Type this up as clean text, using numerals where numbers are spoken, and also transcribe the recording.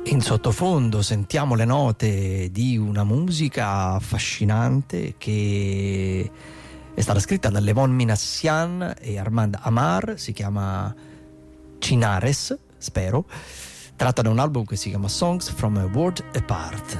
In sottofondo sentiamo le note di una musica affascinante che è stata scritta da Levon Minassian e Armand Amar, si chiama Chinares, spero, tratta da un album che si chiama Songs from a World Apart.